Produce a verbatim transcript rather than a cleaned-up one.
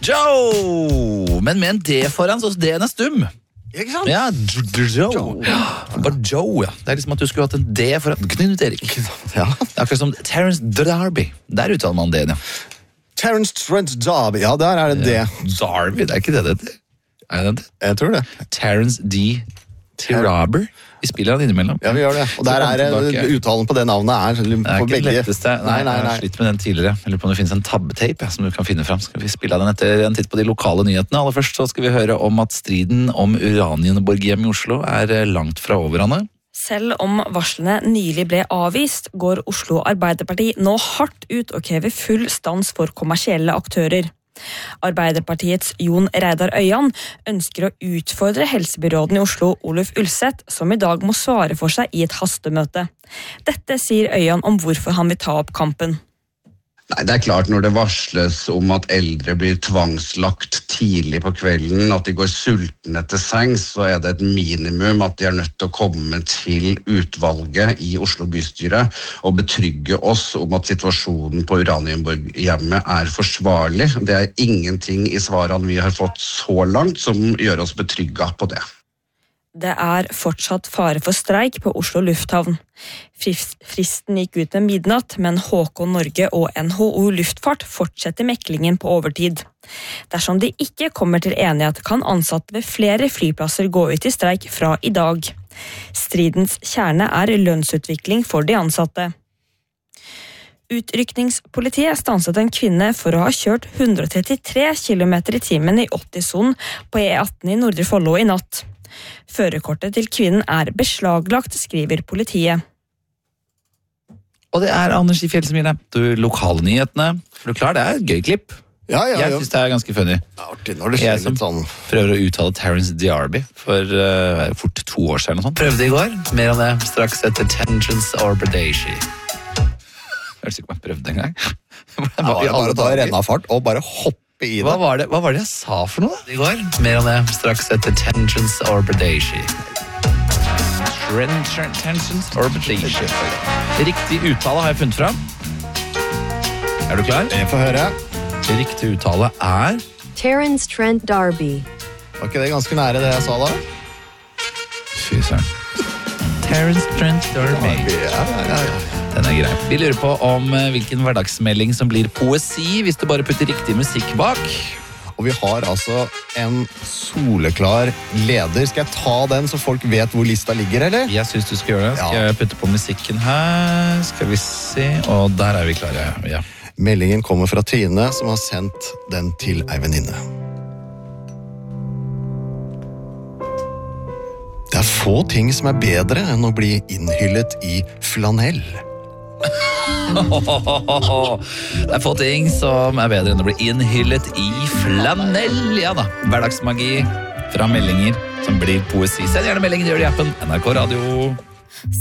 Joe! Men med en D foran, så D-en er stum. Ikke sant? Ja, Joe. Bare Joe, ja. Det er liksom at du skulle hatt en D foran. Knut Erik. Ja. Det er akkurat som Terence Darby. Der uttaler man D-en, ja. Terence Trent Darby, ja, der er det D. Darby, det er ikke det det heter. Er det det? Jeg tror det. Terence D. T-Robber. Vi spiller han innimellom. Ja, vi gjør det. Og der er det, uttalen på det navnet er Det er på ikke begge. det letteste. Nei, Nei, nei, Jeg nei. har slitt med den tidligere. Jeg lurer på om det finnes en tabbetape ja, som du kan finne fram. Skal vi spille den etter en titt på de lokale nyhetene? Aller først så skal vi høre om at striden om Uranienborghjem i Oslo er langt fra over, Anne. Selv om varslene nylig ble avvist, går Oslo Arbeiderparti nå hardt ut og krever full stans for kommersielle aktører. Arbeiderpartiets Jon Reidar Øyan ønsker å utfordre helsebyråden i Oslo, Oluf Ulseth, som i dag må svare for seg i et hastemøte. Dette sier Øyan om hvorfor han vil ta opp kampen. Nei, det er klart når det varsles om at eldre blir tvangslagt tidlig på kvelden, at de går sultne til sengs, så er det et minimum at de er nødt til å komme til utvalget i Oslo bystyre og betrygge oss om at situasjonen på Uranienborghjemmet er forsvarlig. Det er ingenting i svarene vi har fått så langt som gjør oss betrygget på det. Det er fortsatt fare for streik på Oslo lufthavn. Fristen gikk ut med midnatt, men H K Norge og N H O Luftfart fortsetter meklingen på overtid. Dersom de ikke kommer til enighet, kan ansatte ved flere flyplasser gå ut i streik fra i dag. Stridens kjerne er lønnsutvikling for de ansatte. Utrykningspolitiet stanset en kvinne for å ha kjørt hundre trettitre kilometer i timen i åtti-sonen på E atten i Nordre Follo i natt. Førerkortet til kvinnen er beslaglagt, skriver politiet. Og det er Anders i Fjell som gir deg du, lokale nyhetene. Er du klar? Det er et gøy klipp. Ja, ja, ja. Jeg synes det er ganske funny. Det er artig når det Jeg skjer som litt sånn. prøver å uttale Terence Darby for uh, fort to år siden. Sånn. Prøvde i går. Mer om det straks etter Tangents or Bradashi. Jeg vet ikke om jeg prøvde en gang. Ja, bare ta renna fart og bare hoppe i det. Hva var det, hva var det jeg sa for noe? I går. Mer om det straks etter Tangents or Bradashi. Tangents or Bradashi. Riktig uttale har jeg funnet fram. Er du klar? Jeg får høre. Riktig uttale er Terence Trent Darby. Var ikke det ganske nære det jeg sa da? Fy søren. Terence Trent Darby. Ja, ja, ja, ja. Den er grei. Vi lurer på om hvilken hverdagsmelding som blir poesi hvis du bare putter riktig musikk bak. Og vi har altså en soleklar leder. Skal jeg ta den så folk vet hvor lista ligger, eller? Jeg synes du skal gjøre det. Skal Ja. jeg putte på musikken her? Skal vi se. Og der er vi klare. Ja. Meldingen kommer fra Trine, som har sendt den til ei venninne. Det er få ting som er bedre enn å bli innhyllet i flanell. Det er få ting som er bedre enn å bli innhyllet i flanell. Ja da, hverdagsmagi fra meldinger som blir poesi. Send gjerne melding, det gjør det i appen N R K Radio.